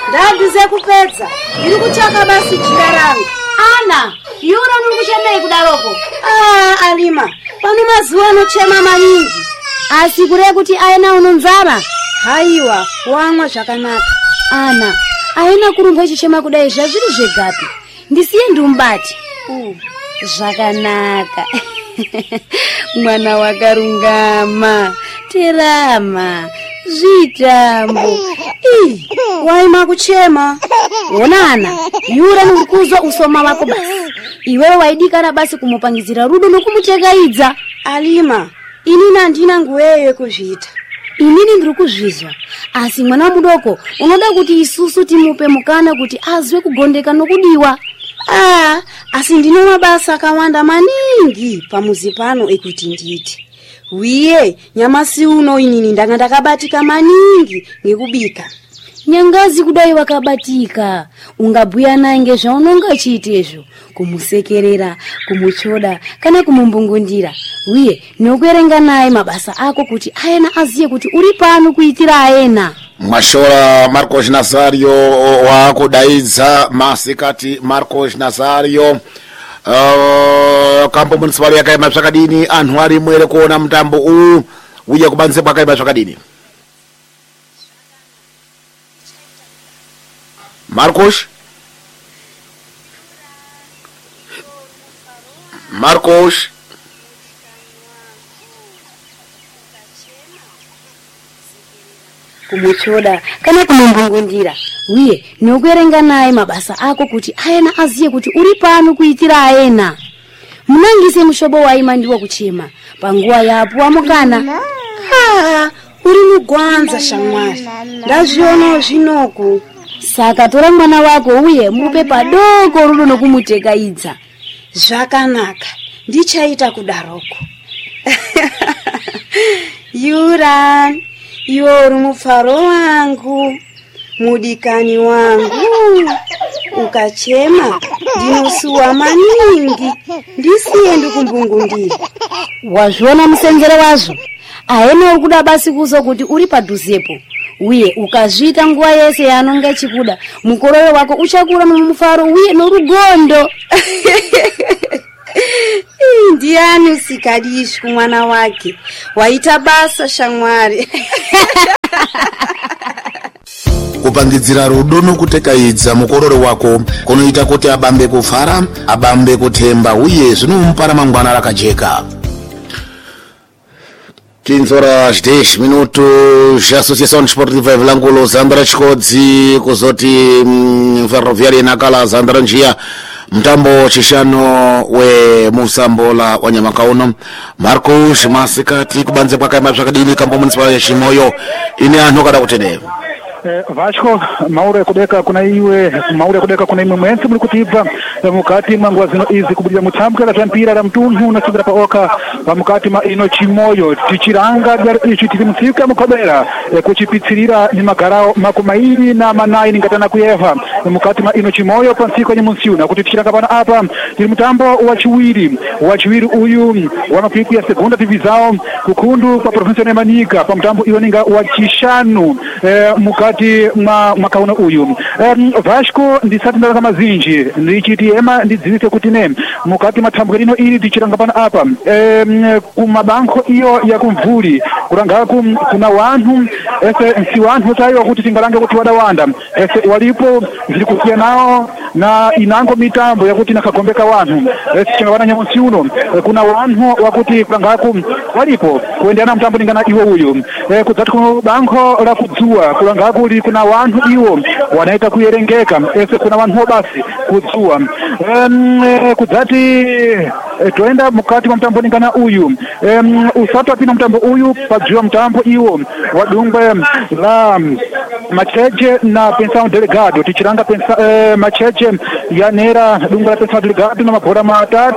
Ndabize kupedza. Iri kuchaka basi jira rangu. Ana, Yura nikuchemei kudaroko. Alima, pano mazuwa anochema maningi. Asikure kuti aina unonzara. Haiwa, wamwa zvakanaka. Ana, aina kurumba chichema kudai zvazviri zvegapi. Ndisiye ndumbati. Zvakanaka. Mwana wakarungama. Terama. Zvitambo. Waima kuchema. Onana, Yura nikukuza usoma wako basi. Iwewe waidikana basi kumupangizira rudo nokumuchekaidza. Alima, inini andina nguweyo kuzviita. Inini ndiri kuzvizwa. Asi mwana mudoko unoda kuti isusu timupe mukana kuti azwe kugondeka nokudiwa. Asi ndine mabasa akawanda maningi pamuzi pano ekuti nditi. Wiye, nyamasi uno inini ndanga ndakabatika maningi ngekubika. Nyangazi kudai wakabatika. Ungabhuya naye ngezvaunonga chiitezvo, kumusekerera, kumuchoda kana kumumbungundira. Wiye, nokuerenga naye mabasa ako kuti aena aziye kuti uri pano kuitira aena. Mashora Marcos Nazario wakudaidza masikati Marcos Nazario. Kampo municipal yakaema zvakadini, anhu ari mwere kuona mutambo uyu uye kubanze kwakaema zvakadini. Marcos kumuchoda kana kumumbungundira. Wiye, nokuerenga naye mabasa ako kuti aena aziye kuti uri pano kuitira aena. Munangise mushobo waima ndiwo kuchema panguwa yapo amukana. Uri mugwanza shamwari. Ndazviona zvinoku. Saka tora mwana wako uye mupe padoko rudo nokumutekaidza. Zvakanaka, ndichaita kudaroko. Yura, iwe uri mufaro wangu, mudikani wangu. Ukachema ndinosuwa maningi, ndisiye ndikumbungundira. Wazviona musenzero wazvo? Aena ukuda basi kuzo kuti uri padhuzepo. Uye ukazvita nguwa yese yanonga chikuda, mukorowe wako uchakura mumufaro uye norugondo. Ndiani usikadishi kumwana wake. Waita basa shamwari. kupangidzira rudo nokutekaidza mukororo wako kunoita kuti abambe kufara, abambe kutemba uye zvinomupa ramangwana rakajeka. 15 horas 10 minutos. Associação Desportiva Vilangulo Zandra Chikodzi kuzoti Ferroviária Nakala Zandra njia mtambo chishano we musambola wanyamakauno. Marcos masikati kubanze kwakaema zvakadini kampo municipal ya Chimoyo ine anhu kada kutene. Vasco maure kudeka kuna imwe mwenzi muri kutibva mukati mangwa zino izi kubudira mutambuka la mpira la mtunhu unasubira paoka mukati ma ino Chimoyo tichiranga ichi tiri musika mukobera kuchipitsirira ni magarao makumairi na manai ningatana kuyeva mukati ma ino Chimoyo pansiko nye munsiuna kuti tichiranga pana apa tiri mutambo wachiwiri uyu wanopikwa segunda divisão kukundu kwa provincia ya Manika pa mutambo iwoninga wachishanu mukati makauna uyu. Vasco ndisati ndalaka mazinji ndichiti ema ndidzivise kuti ne mukati mathambwe lino ili tichiranga pana apa kumabanko iyo ya kumvuli kuranga kuna wanhu si wanhu tayo kuti tingalange kuti wadawanda walipo zili kusiya nao na inango mitambo yakuti nakagombeka wanhu chingavana nyamusi uno kuna wanhu wakuti kuranga walipo kuendeana mtambo ningana iwo uyu kudzati kubanko la kudzua kuranga kuti kuna wanhu iwo wanaita kuyerengeka kuna wanhu basi kudzua kudzati toenda mukati wa mtambo ningana uyu usatu apina mtambo uyu padziwa mtambo iwo wadungwe la Macheche na Pensão Delegado tichiranga Macheche yanera dungwe la Pensão Delegado na mabora matatu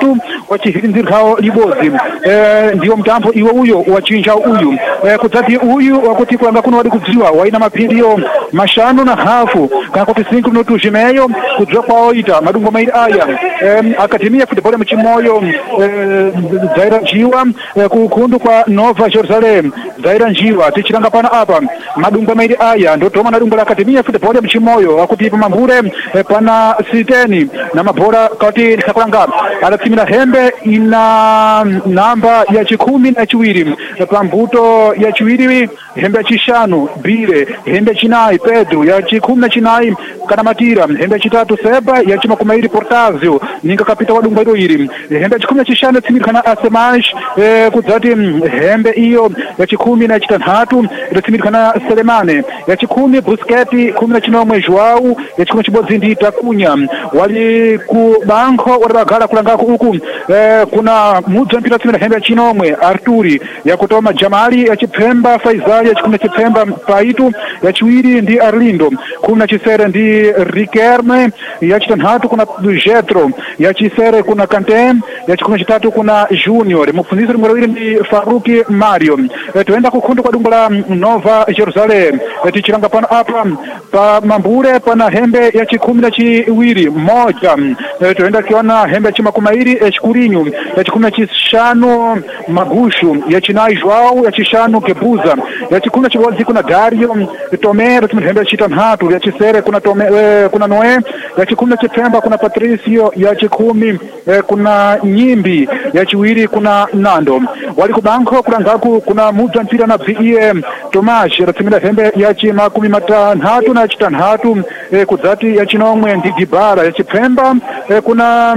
wachihirinzirikao libodzi ndiwo mtambo iwo uyo wachinja uyu kudzati uyu wakuti kulanga kuno wadi kudziwa waina maphindiyo mashanu na hafu kana kuti 5 minutos imeyo kudziwa kwawo ita madungo mairi aya akademia futebol mchimoyo dzaira njiwa kukundu kwa Nova Jerusalem dzaira njiwa tichiranga pana apa madungo mairi aya ndotoma na dungo la akademia futebol mchimoyo akuti pamambure pana siteni na mabora kati sakulanga alatsimira hembe ina namba ya 12 pambuto ya chiwiri hembe ya chishanu bile hembe chinayi Pedro ya 14 kana matira hembe chitatu Seba ya 20 Portazio ninga kapita wa dungo iri hembe 15 tsimikana Asemash kudzati hembe iyo ya 13 tsimikana Selemane ya 10 Busquets 11 Joao ya 10 chibodzi ndi Takunya wali ku banko wadagala kulangako uku kuna mudzi mpira tsimira hembe ya chinomwe Arturi ya kutoma Jamali ya Chipemba Faisal ya 10 Chipemba Paitu ya chiwiri ndi Arlindo 10 chisere ndi Riquelme ya chitanhatu kuna Jetro ya chisere kuna Kantem ya 13 kuna Junior mufundisi mwawiri ndi Faruki Mario tuenda kukundu kwa dungo la Nova Jerusalem tichiranga pano apa pa mambure pana hembe ya 12 moja tuenda kiona hembe ya 20 Chikurinyu ya 15 Magushu ya chinayi Joao ya chishanu Kebuza ya 10 chibodzi kuna Dario Tomero hembe ya chitanhatu ya chisere kuna kuna Noe ya 10 Chipemba kuna Patricio ya 10 kuna Nyimbi ya chiwiri kuna Nando wali kubanko kulangaku kuna mudza mpira na VEM Tomash ratsimira hembe ya 13 na chitanhatu kudzati ya chinomwe ndi Dibara ya Chipemba kuna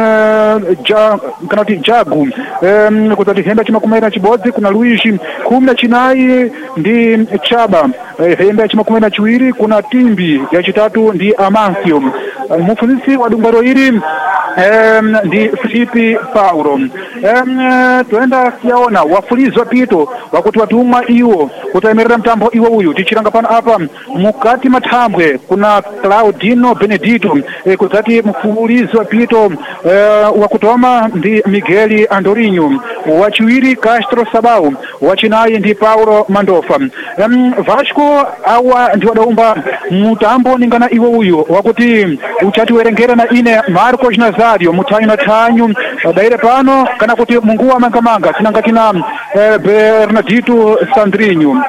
kana Jagu kudzati hembe ya 10 chibodzi kuna Luigi 10 chinayi ndi Chaba hembe ya 12 kuna Timbi ya chitatu ndi Amancio mufundisi wa dungaro iri ndi Filipi Paulo tuenda kiaona wafulizwa pito wakuti watumwa iwo kutaemerera mtambo iwo uyu tichiranga pana apa mukati matambwe kuna Claudino Benedito kudzati mfulizwa pito wakutoma ndi Miguel Andorinho wachiwiri Castro Sabau wachinayi ndi Paulo Mandofa Vasco awa ndi wadaumba mutambo ningana iwo uyu wakuti uchati werengera na ine Marcos Nazario mutayi na tanyu daire pano kana kuti munguwa mangamanga sinanga kina Bernardito Sandrinho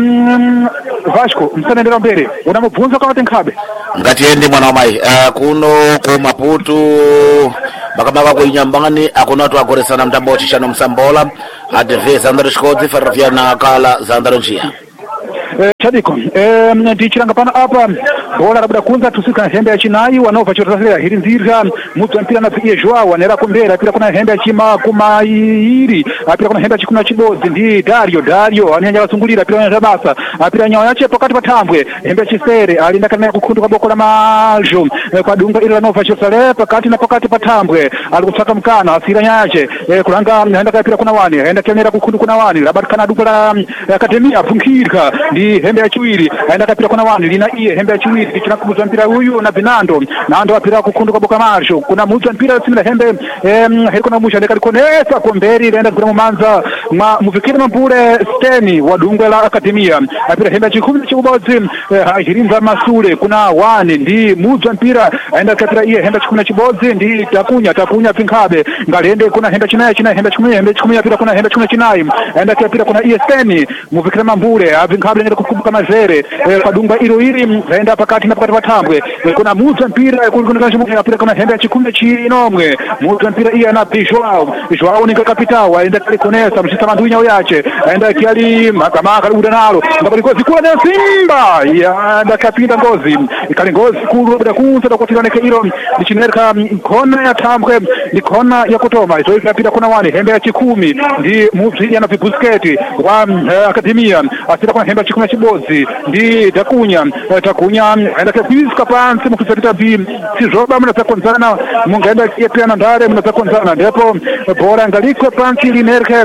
Vasco msanendera mbere unamubvunza kwa watenkhabe ngati ende mwana wa mai kuno ku Maputo bakamaka ku Inyambani akuna watu agoresana mtambo wa chishano Msambola ADV Zandaro Chikodzi Ferroviana Kala Zandaro Njia Chadiko ndichiranga pana apa bola labda kunza tusika hembe ya chinayi wanova chotasera hirinzira mudzi mpira na pia Joao wanera kumbera pira kuna hembe ya chima kumairi pira kuna hembe ya 10 chibodzi ndi Dario anyanya wasungulira pira na basa pira nyawa yache pakati patambwe hembe ya chisere alinda kana kukundu kwa boko la majo kwa dunga ila Nova Jerusalem pakati na pakati patambwe alikutsaka mkana asira nyache kulanga henda kapira kuna wani henda kenera kukundu kuna wani labda kana dunga la akademia funkirka ndi hembe ya chiwiri aenda kapira kuna wani lina iye hembe ya chiwiri tichina kumudza mpira uyu na Nando apira kukundu kwa boka marsho kuna mudza mpira tsimira hembe heri kuna musha ndekalikonesa komberi lenda kuna mumanza muvikire mambure Steni wa dungwe la akademia apira hembe ya 10 chibodzi hirinza Masule kuna wani ndi mudza mpira aenda kapira iye hembe ya 10 chibodzi ndi Takunya Pinkhabe ngalende kuna hembe chinayi hembe 10 apira kuna hembe 10 chinayi aenda kapira kuna iye Steni muvikire mambure Pinkhabe lenda kukumbuka mazere kwa dunga ilo iri zaenda pakati na pakati patambwe kuna mudza mpira kuna hembe ya 10 chinomwe mudza mpira iya na Joao nika kapitawa aenda kalikonesa msita mandunya uyache aenda kiali makamaka uda nalo ngabali zikula na Simba ya nda kapita ngozi ikali ngozi kulu bada kunza da kotiraneke ilo nichineka kona ya tambwe ni kona ya kutoma izo ikapita kuna wani hembe ya 10 ndi mudzi yana Busquets wa akademia asira kuna hembe ya 10 chibodzi ndi Takunya aenda kuiska pansi mukuzapita sizoba mnazakonzana mungaenda pia na ndare mnazakonzana ndipo bora ngaliko pansi linerke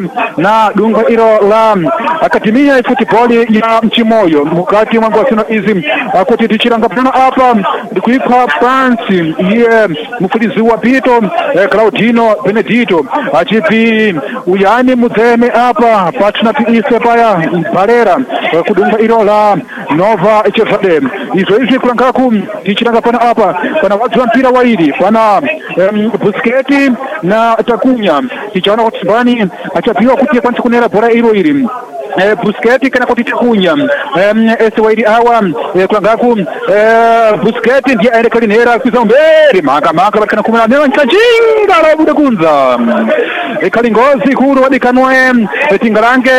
na dunga ilo la akademia ya football ya Mchimoyo mukati mwangu wasino izi kuti tichiranga pano apa ndikuipa pansi iye mufulizi wa pito Claudino Benedito achipi uyani mudzeme apa patuna piise paya Valera kudunga ilo la Nova Jerusalem izi kulangaku tichiranga pano apa pana watu wa mpira waidi pana Busquets na Takunya tichaona kuti mbani achapiwa kuti kwanza kunera bora ilo ili Busquets kana kuti Takunya SYD awa kulangaku Busquets ndiye aende kalinera kuzomberi maka kana kumana newa nkajinga la bude kunza kalingozi kuru wadikanwe tingarange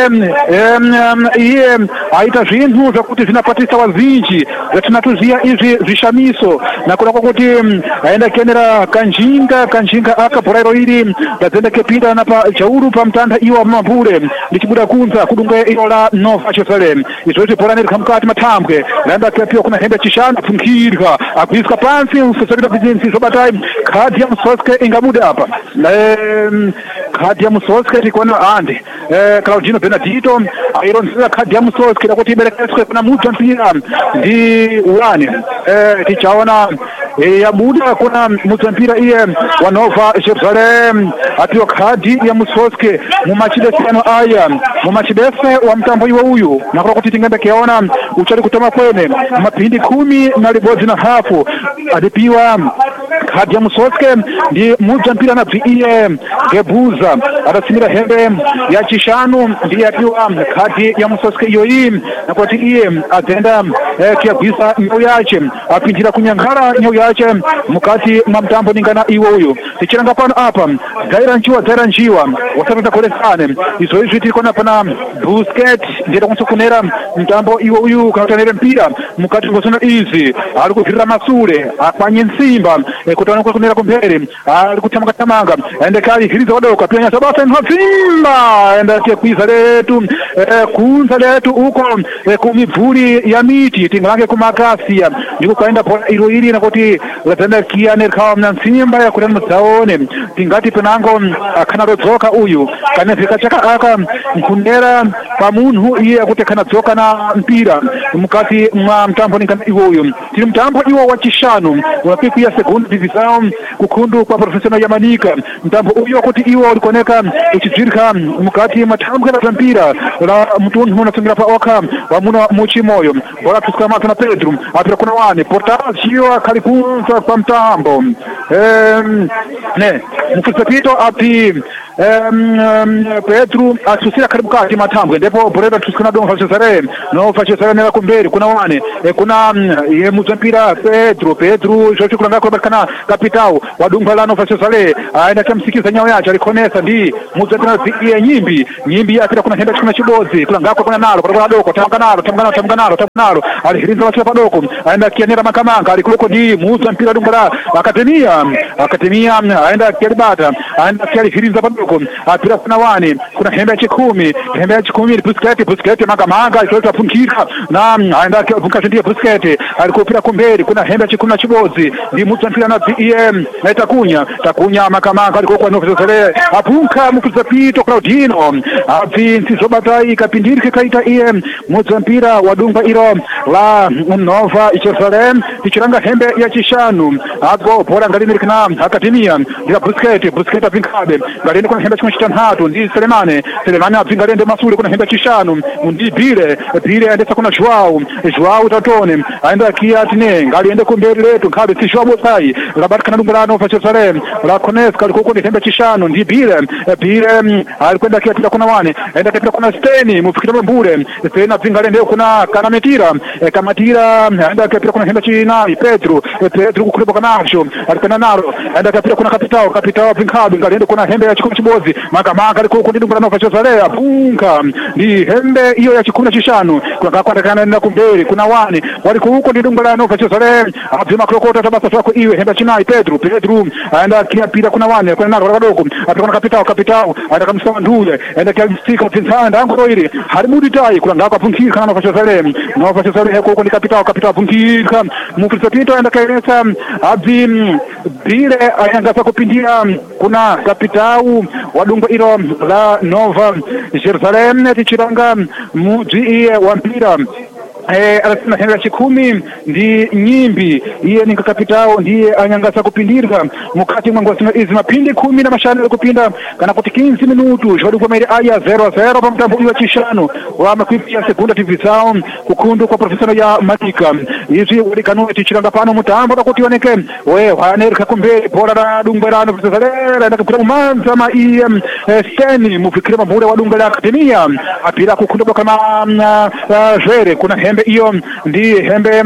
iye aita zvinhu zvakuti zvinapatisa wazinji zatinatuziya izvi zvishamiso nakuna kuti aenda kenera kanjinga akabhora iro iri gadzenda kepinda napa chauru pamtanda iwa mambure ndichibuda kunza kudunga iro la Nova Jerusalem izvozvi bhora nerikamukati matambwe randa kepiwa kuna hembe chishanu pfunkirwa akuiswa pansi usosokita bizinsi zobatai khadi ya Musoske ingabuda apa khadi ya Musoske tikona ande Claudino Benedito aironzera khadi ya Musoske kuti iberekeswe kuna mudza mpira ndi uwane tichaona yabuda kuna mudza mpira iye wa Nova Jerusalem atiwa khadi ya Musoske mumachidesano aya mumachidese wa mtambo iwo uyu nakula kuti tingembe kiona uchali kutama kwene mapindi 10.5 adipiwa khadi ya Musoske ndi mudza mpira na iye Gebuza adasimira hembe ya chishanu ndiye atiwa khadi ya Musoske iyo iyi nakuti iye adenda kiagwisa nyau yache apinjira kunyangara nyau yache mukati mwa mtambo ningana iwo uyu tichiranga pano apa zaira njiwa wasapita kolesane izo izvi tikona pana Busquets ndiye kunsokunera mtambo iwo uyu kautanere mpira mukati ngosona izi ari kuvhirira masure akwanye nsimba kutaona kunera kumbere ari kutamanga ende kali hiriza wadoko pia sabasa nhazimba ende kwiza letu kunza letu uko kumivuli ya miti tingalange kumakasia ndiko kaenda pona iro iri nakuti latenda kiane kawa mnansimba ya kurena mzaone tingati penango kana rodzoka uyu kana fika chaka aka kunera pamunhu iye akuti kana dzoka na mpira mukati mwa mtambo ningana iwo uyu tiri mtambo iwo wa chishanu unapiku ya segunda divisão kukundu kwa professional ya Manika mtambo uyu akuti iwo ulikoneka uchidzirika mukati matambwe la mpira la mtunhu munasungira pa oka wa muna Muchimoyo bora tusikama na Pedro apira kuna wane portazio akalikunza kwa mtambo ne mfusapito api Pedro asusira karibukati matambwe ndipo boreda tusikana dongo Cesare no Cesare nela kumberi kuna wane kuna ye muzampira Pedro jocho kulanga kwa kana kapitao wadunga lano Cesare aenda chamsikiza nyao yacho alikonesa ndi muzampira ziye nyimbi apira kuna henda chikuna chibozi kulanga kwa kuna nalo kwa doko tamganalo alihirinza watu padoko aenda kianera makamanga alikuko ndi muzampira dungala akademia aenda kialibata aenda kialihirinza padoko apira kuna wane kuna hembe ya 10 Busquets makamanga alitoa punkika na aenda punka ndiye Busquets alikopira kumberi kuna hembe ya 10 chibozi ndi muzampira na BM na Takunya makamanga alikoko kwa Nova Jerusalem apunka mukuzapito Claudino avinsi zobatai kapindirike kaita iye muzampira wadunga iro la Nova Jerusalem tichiranga hembe ya chishanu ago bora ngalimiri kana akademia ndira Busquets apinkabe ngalende kuna hembe ya 3 ndi Selemane apingalende masule kuna hembe ya chishanu ndi Bire andesa kuna Joao tatone aenda kiatine ngaliende kumberi letu kabe si Joao sai labati kana dunga la Nova Jerusalem la Koneska alikoko ni hembe ya chishanu ndi Bire alikwenda kiatira kuna wane aenda kiatira kuna Steni mufikira mbure Steni apingalende kuna Kamatira aenda kiatira kuna hembe chinayi Pedro kukulipa kanacho alikana nalo aenda kiatira kuna kapitao apinkabe ngaliende kuna hembe ya 10 chibozi makamanga alikoko ndi dunga la Nova Jerusalem apunka ndi hembe iyo ya 10 chishanu kwa kana kumberi kuna wane walikuko ndi dunga la Nova Jerusalem abzima krokota tabasa swako iwe hembe china chinayi Pedro aenda kia pira kuna wane kuna naro kadogo apikona kapitao aenda kamsoma ndule aenda kia mstika tinsanda angoroiri harimudi tai kuna ngako apunkika na Jerusalem huko ni kapitao apunkika mufisapito aenda kaeleza abzi bile ayangasa kupindia kuna kapitao wadungo ilo la Nova Jerusalem tichiranga muji wa mpira alasina henda 10 ndi nyimbi iye ni kapitao ndiye anyangasa kupindirwa mukati mwangu sino izi mapindi 10 na mashani kupinda kana kuti 15 minutu jwadu kwa mairi aya 0-0 pa mtambo wa chishano wa makwipia segunda divisao kukundu kwa professional ya Matika izi uli kanuni tichiranga pano mutambo kuti oneke we wanerka kumbe bora na dungberano professional na kupira manza ma EM steni mufikire mabure wa dungla akademia apira kukundu kama jere kuna hembe iyo ndi hembe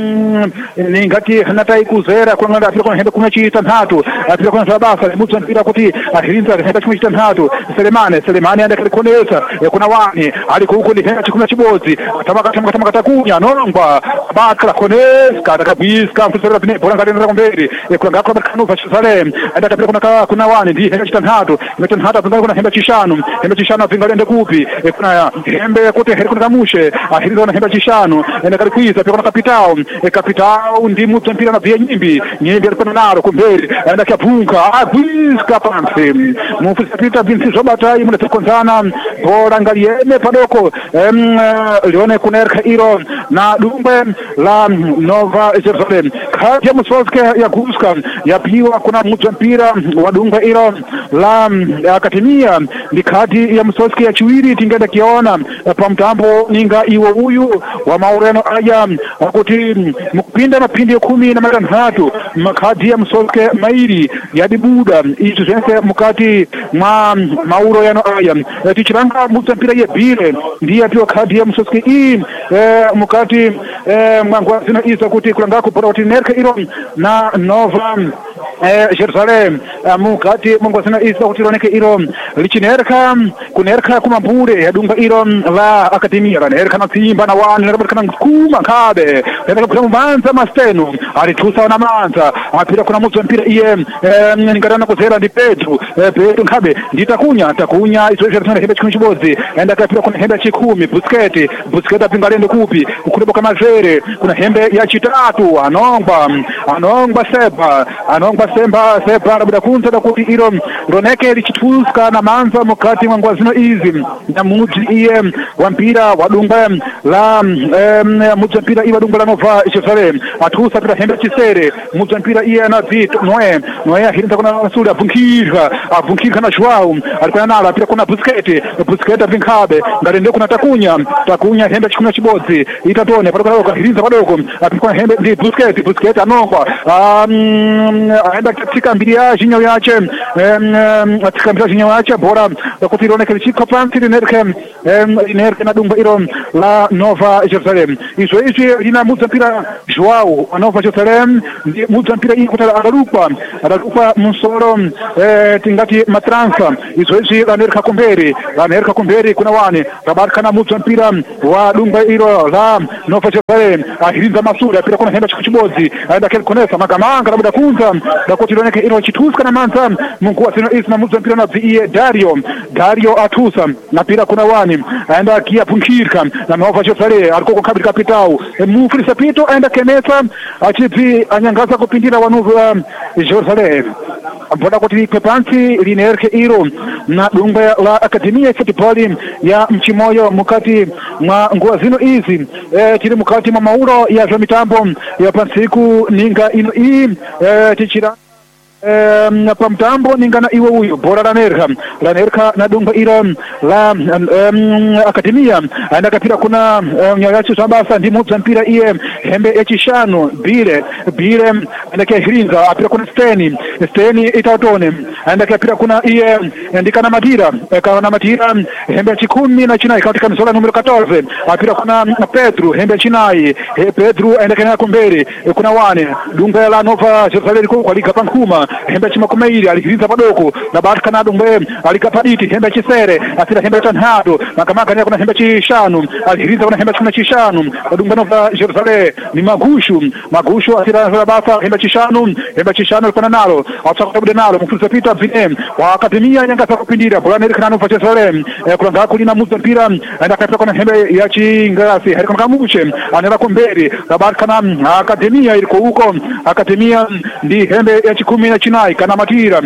ningati hanatai kuzera kwa nganda apira kuna hembe kuna chita ntatu apira kuna sabasa mutsu mpira kuti ahirinza hembe kuna chita ntatu Selemani anda kalikonesa kuna wani aliko huko ni hembe kuna chibozi tamaka takunya nongwa bakla koneska takabwiska mfusera bine bora ngati nda kumberi kuna ngakho bakano fa Jerusalem anda kapira kuna wani ndi hembe chita ntatu kuna hembe chishano vingalende kupi kuna hembe kuti heri kuna kamushe ahirinza na hembe chishano enda kalikwiza pia kuna kapitao ndi mutsu mpira na vya nyimbi alipana naro kumberi enda kapunka agwiska pansi mufisapita binti zobatai muna tukonzana bora ngaliene padoko lione kunerka iro na dumbe la Nova Jerusalem kati ya musoske ya guska ya piwa kuna mutsu mpira wa dumbe iro la akademia ni kati ya musoske ya chiwiri tingenda kiona pa mtambo ninga iwo uyu wa maureno aya kuti mukupinda mapindi 13 makati ya musoske mairi ya dibuda izo zense mukati mwa mauro yano aya tichiranga mutsu mpira ye bile ndiye pio kati ya musoske mukati mwangwa zina izo kuti kulanga kupora kuti nerka iro na Nova Jerusalem mukati mwangwa zina izo kuti roneke iro lichinerka kunerka kumambure ya dunga iro la akademia nerka na simba na wani nerka na kuma kabe nerka kuna manza masteno alitusa na manza apira kuna mutsu mpira iye ningatana kuzera ndi Pedro kabe nditakunya izo Jerusalem hembe chikunchibozi enda kapira kuna hembe 10 Busquets apingalende kupi ukulibo kama jere kuna hembe ya chitatu anongba Seba labda kunza da kuti iro roneke lichituska na manza mukati mwa zino izi na muji iye wampira wadunga la muji mpira iwa dunga la Nova Jerusalem atusa pira hembe chisere muji mpira iye na Vito Noe hirinza kuna Rasuli avunkirka na Joao alikuwa nala pira kuna Busquets vinkabe ngalende kuna takunya hembe chikuna chibozi itatone padoko hirinza padoko apikwa hembe ndi Busquets anongwa aenda katika mbili ya jinyo yache bora kuti roneke lichiko pansi linerke na dumba iro la Nova Jerusalem izo lina mutsu mpira Joao Nova Jerusalem ndi mutsu mpira iyi kuti adalupa musoro tingati matransa izo lanerka kumberi kuna wani rabarka na mutsu mpira wa dumba iro la Nova Jerusalem ahirinza masura apira kuna hembe chibozi aenda kelikonesa makamanga labda kunza kuti roneke iro chituska na manza mungu sino isma mutsu mpira na vie Dario atusa na pira kuna wani aenda kia punkirka na Nova Jerusalem aliko kabiri kapitao mufrisa pito aenda kenesa achipi anyangaza kupindira wa Nova Jerusalem boda kuti pepansi linerke iro na dumba la akademia football ya Mchimoyo mukati mwa nguwa zino izi tiri mukati mwa mauro ya mitambo ya pansiku ninga ino tichira pa mtambo ningana iwe uyu bora lanerka na dunga ira la akademia anda kapira kuna nyayacho sabasa ndi mutsu mpira iye hembe echishano bile anda kahirinza apira kuna steni itatone anda kapira kuna iye ndikana matira hembe 10 na chinai katika misola numero 14 apira kuna Pedro hembe chinai Pedro anda kana kumbere kuna wane dunga la Nova Jerusalem kwa liga pankuma hembe chimakumeiri alikiriza padoko na bahati kana dumbe alikapaditi hembe chisere asira hembe tanhado makamaka ni kuna hembe chishanu alikiriza kuna hembe chishanu dumbe nova Jerusalem ni magushu asira basa hembe chishanu kuna nalo atakabude nalo mfuza pita vinem wa akademia nyanga kupindira bulana kana fa Jerusalem kuna ngakulina muzampira ndakapita kuna hembe ya chingasi harika kamuche anela kumberi na bahati kana akademia iliko huko akademia ndi hembe ya chikumi na chinai kana matira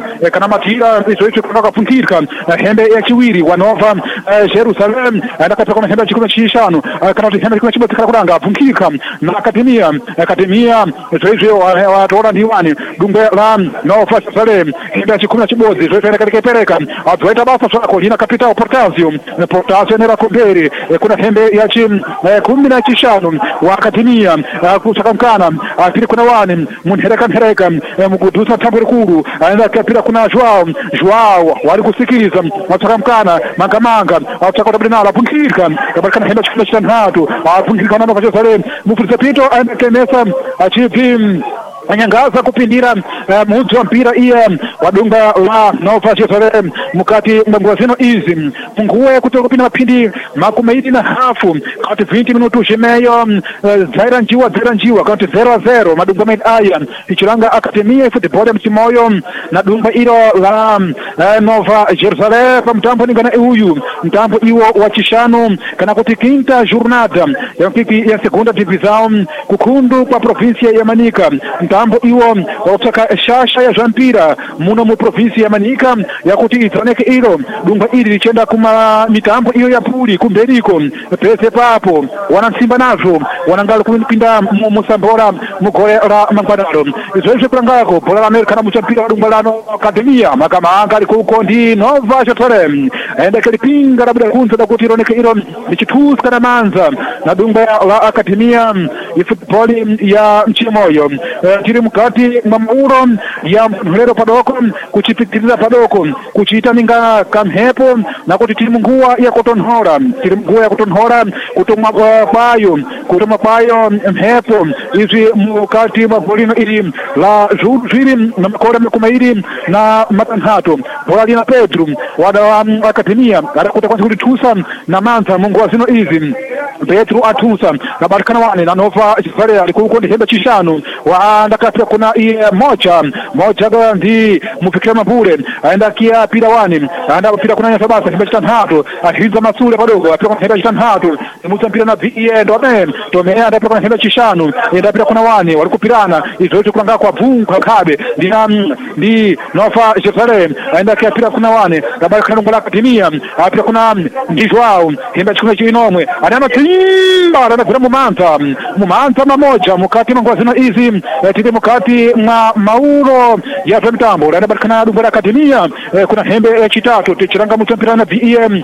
izo kutoka funtirka hembe ya chiwiri wanova Jerusalem ndakapita kuna hembe ya chikumi na chishanu kana hembe ya chikumi na kuranga funtirka na akademia izo watola ndiwani dumbe la nova Jerusalem hembe ya chikumi na chibozi izo pereka atwaita basa sala kolina kapita potassium nera kumberi kuna hembe ya kumi na chishanu wa akademia kusakamkana apili kuna wani munhereka mkudusa tamburi kuru anaenda kapira kuna Joao wali kusikiliza watakamkana mangamanga atakota brinala punkirika kabakana hemba chikula chitanhatu punkirika nano Jerusalem mufuriza pito anatemesa achipi anyangaza kupindira mudzi wa mpira iye wadunga la Nova Jerusalem mukati mwangwazino izi munguwe kutoka kupinda mapindi makumeidi na hafu kati 20 minutu shimeyo zaira njiwa kati 0-0 madunga maid aya ichiranga akademia futibole mchimoyo na dunga ilo la Nova Jerusalem mtambo ningana uyu mtambo iwo wachishanu kana kuti quinta jornada ya mpipi ya segunda divisão kukundu kwa provinsia ya Manica mtambo iwo wataka shasha ya jampira muno mu provinsi ya Manica yakuti itsaneke ilo dunga ili lichenda kuma mitambo iyo ya puli kumberiko pese papo wanamsimba nazo wanangala kupinda musambora mugore la mangwanaro izo kulangako bola la Amerika na muchampira wa dunga lano akademia makamanga liko ndi Nova Jerusalem enda kelipinga labda kunza da kuti ironeke ilo lichituska na manza na dunga la akademia ifutboli ya mchimoyo tiri mukati mamuuro ya mlero padoko kuchipitiriza padoko kuchita ninga kamhepo na kuti tiri munguwa ya kotonhora kutoma kwayo mhepo izi mukati mabolino ili la zuri na makora mekumairi na matanhato bola Pedro wada akademia arakuta kwa tusa na manza mungu wazino izi Petro atusa na barikana wane na Nova Jerusalem alikuwa ndi hembe chishanu waanda kati kuna moja ndi mufikira mabure aenda kia pira wani aenda pira kuna nyasabasa hembe chitanhatu ahiza masule padogo apira kuna hembe chitanhatu musa mpira na VE tome aenda pira kuna hembe chishanu aenda pira kuna wani walikupirana izo kulanga kwa vungu kabe ndi Nova Jerusalem aenda kia pira kuna wani na barikana ngola akademia apira kuna Joao hembe chikuna chinomwe anaenda timba anaenda mumanza mamoja mukati mangwazino izi tide mukati mwa mauro ya mitambo anaenda barikana dumba la akademia kuna hembe chitatu tichiranga mutampira na VE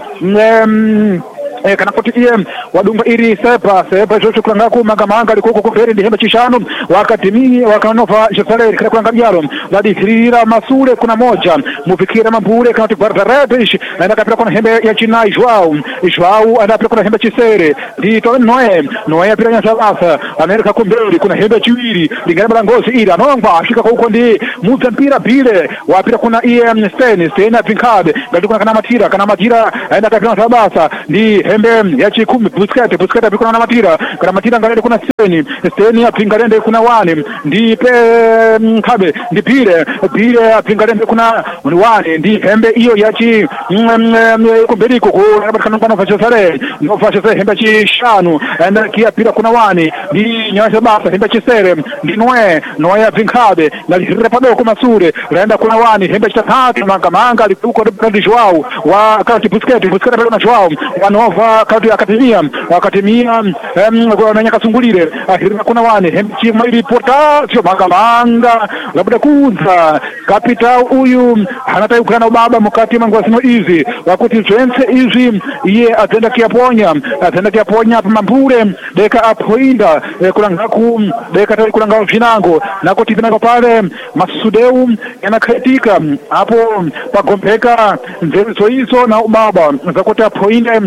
kana kuti iye wadunga iri sepa zote kulanga ku magamanga liko kumberi ndi hembe chishanu wakademia wakanova Jerusalem kana kulanga byaro ladikirira masule kuna moja mufikira mambure kana guarda redes anaenda kapira kuna hembe ya chinai Joao anaenda kuna hembe chisere dito Noe apira nyasabasa Amerika kumberi kuna hembe chiwiri lingana balangozi ira anongwa ashika huko ndi muzampira bile wapira kuna iye Steni apinkabe ngati kuna kana matira anaenda kapira nyasabasa ndi hembe ya chikumi Busquets apikuna na matira kana matira ngalende kuna Steni apingalende kuna wani ndi kabe ndi bile apingalende kuna wani ndi hembe iyo ya chi kumberiko kana Nova Jerusalem hembe chishanu enda kia pira kuna wani ndi nyasha basa hembe chisere ndi Noe apinkabe na padoko masure laenda kuna wani hembe chitatu mangamanga alikuko ndi Joao wa kati Busquets na Joao wa Nova kati akademia na nyakasungulire ahirina kuna wani hemchi maili portatio mangamanga labda kunza kapita uyu hanatai ukana baba mukati mangwasino izi wakuti zwense izi iye atenda kiaponya mambure deka apoinda kulangaku deka tari kulanga vinango nakuti vinango pale masudeu yanakaitika hapo pagompeka nzezo hizo na ubaba zakuti apoinda pa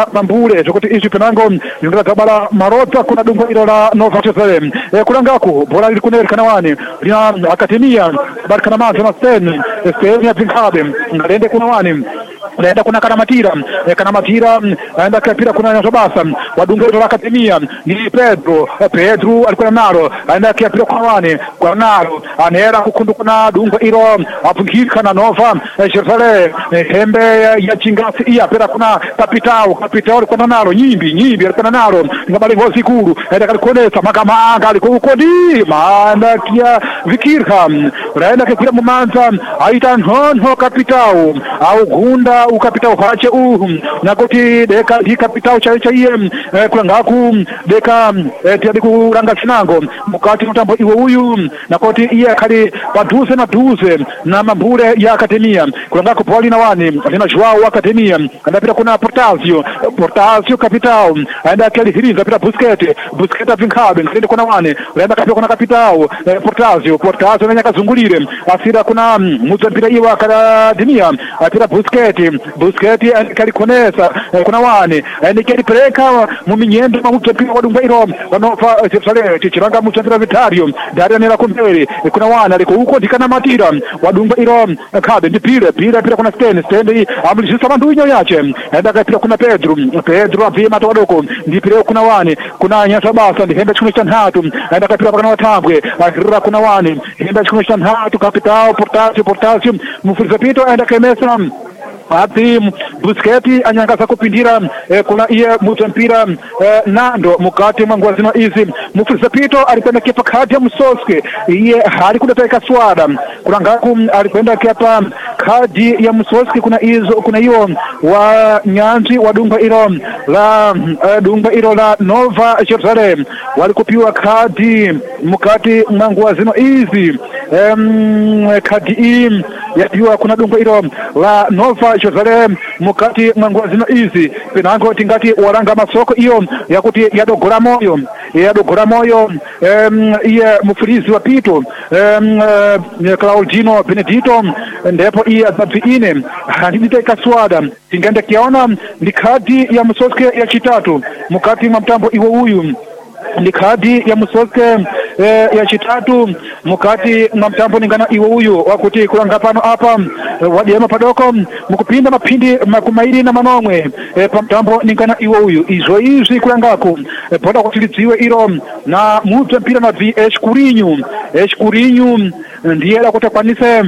kuna mambule zokuti izi penango yungila gabala marota kuna dungo ilo la Nova Jerusalem kulangaku bola lilikuneri kanawani lina akatimia barikana mazi na Sten ya Vinkabe ngalende kuna wani naenda kuna Kanamatira naenda kapira kuna Nyasabasa wadungo ilo la akatimia ni Pedro alikuwa naro naenda kapira kuna wani kwa naro anera kukundu kuna dungo ilo apungika na Nova Jerusalem hembe ya chingasi iya pera kuna kapitao alikuwa naro nyimbi alikuwa naro ngabali ngozi kuru naenda kalikonesa makamanga alikuwa ukodi maanda kia vikirha naenda kapira mumanza aita nho kapitao au gunda ukapitao hache nakoti deka di kapitao cha iye kulangaku deka tiadi kuranga sinango mukati mutambo iwe huyu nakoti iye kali paduze na mambule ya akatemia kulangaku poli na wani lina Joao akatemia anapita kuna Portasio kapitao aenda kali hiringa pita Busquets Vinkabe ndio kuna wani aenda kapita kuna kapitao Portasio nanya kazungulire asira kuna mutapita iwe akatemia apita Busquets kalikonesa kuna wani aenda peleka muminyendo mutapita wadunga ilo Nova Jerusalem chiranga mutapita Vitario daria nera kumbere kuna wani aliko huko dikana matira wadunga ilo kabe ndipira kuna Sten amlishisa manduinyo yache aenda kapita kuna Pedro apima twadoko ndipira kuna wani kuna Nyasabasa ndihembe chikuno cha nhatu aenda kapita kuna watambwe akira kuna wani hembe chikuno cha nhatu kapitao Portasio mufuriza pito aenda kemesa ati Busquets anyangasa kupindira kuna iye mutampira nando mukati mangwa zino izi mufuriza pito alipenda kipa kadi ya Msoske iye halikuda taika swada kuna ngaku alipenda kipa kadi ya Msoske kuna hiyo wa nyanji wa dunga ilo la Nova Jerusalem walikupiwa kadi mukati mangwa zino izi kadi hii yapiwa kuna dunga ilo la Nova Jerusalem mukati mangwa zino izi pinango tingati waranga masoko iyo yakuti yadogora moyo iye mufurizi wa pito Claudino Benedito ndipo iye zabiine handite kaswada tingende kiona ni kadi ya Msoske ya chitatu mukati mtambo iwo huyu ni kadi ya Msoske ya chitatu mukati mtambo ningana iwo huyu wakuti kulanga pano hapa wadiema padoko mukupinda mapindi makumairi na manomwe pamtambo ningana iwo huyu izo izi kulangako poda kutiliziwe ilo na mutu mpira na vi Escurinho ndiye akutakwanise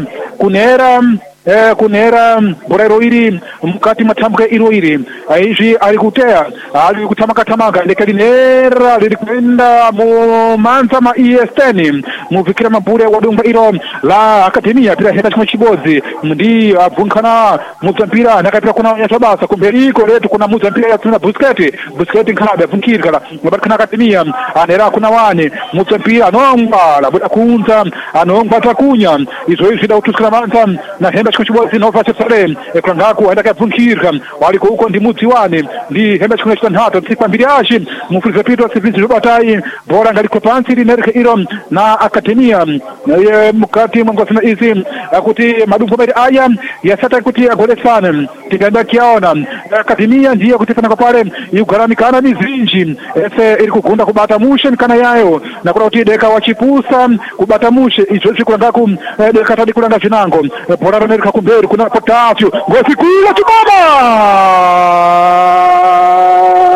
kunera borero iri mukati matambuke iro iri aizi alikutamaka lekalinera lilikwenda mu manza ma ESN muvikira mabure wadunga iro la akatemia pira henda chimo chibozi ndi avunkana mutampira nakapira kuna Nyasabasa kumberiko letu kuna mutampira ya tuna Busquets nkhabe avunkirikala mabakana akatemia anera kuna wani mutampira anombala buda kunza anongba takunya izo izida utuskala manza na henda chibozi Nova Jerusalem ekrangaku aenda kavunkirika waliko huko ndi mutsi wane ndi hembe chikuno chitanhato tsipambiri ashi mufuriza pito sivizi rubatai bora ngaliko pansi linerike iro na akatemia mukati mwangosina izi akuti madumbo meri aya yasata kuti agolesane tikanda kiaona akatemia ndiye kuti fanako pale yugaramikana mizinji ese ili kukunda kubata mushe mikana yayo na kuna kuti deka wachipusa kubata mushe izo chikunangaku deka tadi kunanga chinango bora nerika kumberi kuna Portasio ngozi kula chibaba